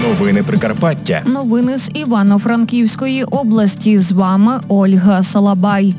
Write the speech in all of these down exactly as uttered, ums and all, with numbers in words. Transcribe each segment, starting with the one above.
Новини Прикарпаття. Новини з Івано-Франківської області. З вами Ольга Салабай.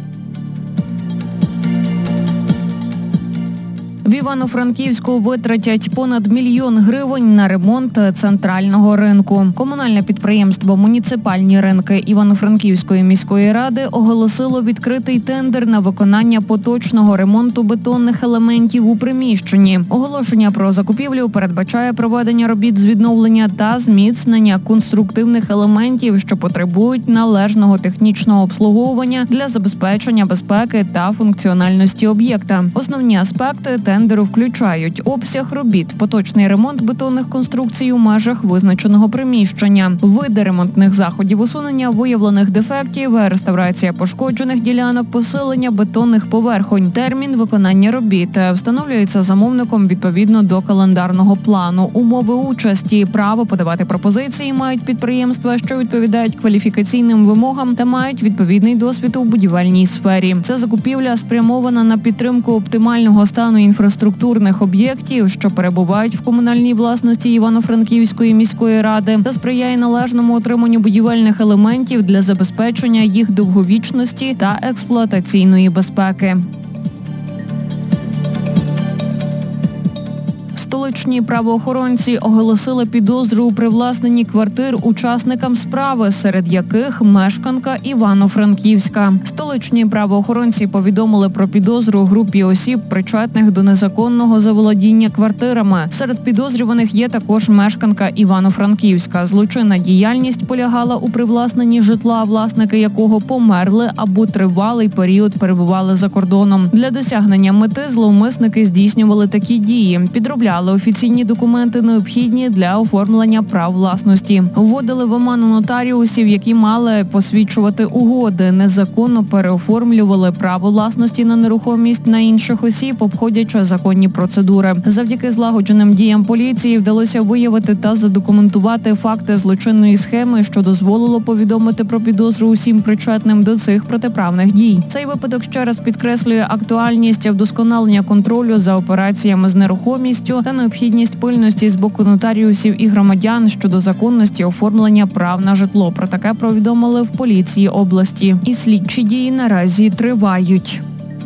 В Івано-Франківську витратять понад мільйон гривень на ремонт центрального ринку. Комунальне підприємство «Муніципальні ринки» Івано-Франківської міської ради оголосило відкритий тендер на виконання поточного ремонту бетонних елементів у приміщенні. Оголошення про закупівлю передбачає проведення робіт з відновлення та зміцнення конструктивних елементів, що потребують належного технічного обслуговування для забезпечення безпеки та функціональності об'єкта. Основні аспекти тендеру Тендеру включають обсяг робіт, поточний ремонт бетонних конструкцій у межах визначеного приміщення, види ремонтних заходів, усунення виявлених дефектів, реставрація пошкоджених ділянок, посилення бетонних поверхонь. Термін виконання робіт встановлюється замовником відповідно до календарного плану. Умови участі, право подавати пропозиції мають підприємства, що відповідають кваліфікаційним вимогам та мають відповідний досвід у будівельній сфері. Ця закупівля спрямована на підтримку оптимального стану інфраструктури структурних об'єктів, що перебувають в комунальній власності Івано-Франківської міської ради, та сприяє належному отриманню будівельних елементів для забезпечення їх довговічності та експлуатаційної безпеки. Столичні правоохоронці оголосили підозру у привласненні квартир учасникам справи, серед яких мешканка Івано-Франківська. Столичні правоохоронці повідомили про підозру групі осіб, причетних до незаконного заволодіння квартирами. Серед підозрюваних є також мешканка Івано-Франківська. Злочинна діяльність полягала у привласненні житла, власники якого померли або тривалий період перебували за кордоном. Для досягнення мети зловмисники здійснювали такі дії: підробляли офіційні документи, необхідні для оформлення прав власності. Вводили в оману нотаріусів, які мали посвідчувати угоди, незаконно переоформлювали право власності на нерухомість на інших осіб, обходячи законні процедури. Завдяки злагодженим діям поліції вдалося виявити та задокументувати факти злочинної схеми, що дозволило повідомити про підозру усім причетним до цих протиправних дій. Цей випадок ще раз підкреслює актуальність вдосконалення контролю за операціями з нерухомістю та необхідність пильності з боку нотаріусів і громадян щодо законності оформлення прав на житло. Про таке повідомили в поліції області. І слідчі дії наразі тривають.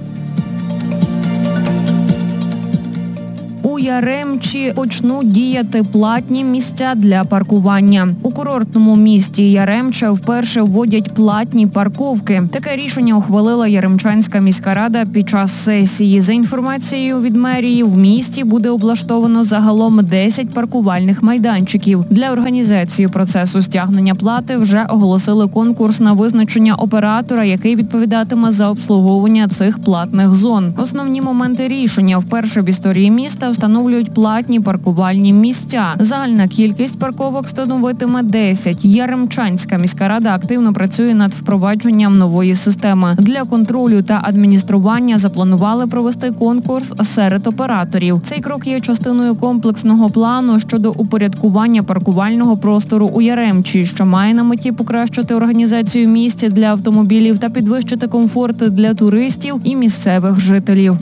У Яремчі почнуть діяти платні місця для паркування. У курортному місті Яремча вперше вводять платні парковки. Таке рішення ухвалила Яремчанська міська рада під час сесії. За інформацією від мерії, в місті буде облаштовано загалом десять паркувальних майданчиків. Для організації процесу стягнення плати вже оголосили конкурс на визначення оператора, який відповідатиме за обслуговування цих платних зон. Основні моменти рішення: вперше в історії міста встановлюють платні паркувальні місця. Загальна кількість парковок становитиме десять. Яремчанська міська рада активно працює над впровадженням нової системи. Для контролю та адміністрування запланували провести конкурс серед операторів. Цей крок є частиною комплексного плану щодо упорядкування паркувального простору у Яремчі, що має на меті покращити організацію місць для автомобілів та підвищити комфорт для туристів і місцевих жителів.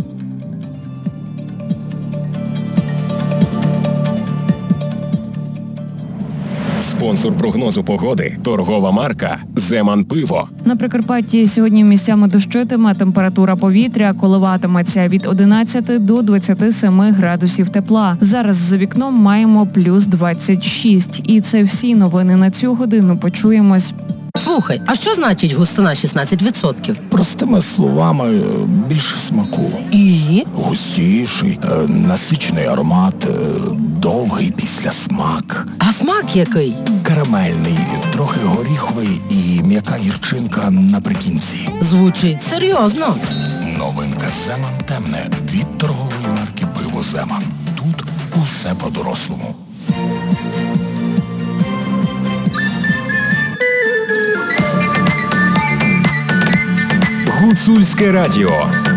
Спонсор прогнозу погоди – торгова марка «Земан Пиво». На Прикарпатті сьогодні місцями дощитиме, температура повітря коливатиметься від одинадцяти до двадцяти семи градусів тепла. Зараз за вікном маємо плюс двадцять шість. І це всі новини на цю годину. Почуємось. Слухай, а що значить густина шістнадцять відсотків? Простими словами, більше смаку. І? Густіший, насичений аромат, довгий післясмак. А смак який? Карамельний, трохи горіховий і м'яка гірчинка наприкінці. Звучить серйозно. Новинка «Земан темне» від торгової марки «Пиво Земан». Тут усе по-дорослому. Гуцульське радіо.